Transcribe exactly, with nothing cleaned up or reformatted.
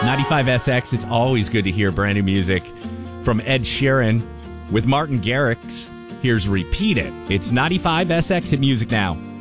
ninety-five S X, it's always good to hear brand new music from Ed Sheeran with Martin Garrix. Here's Repeat It. It's ninety-five S X at Music Now.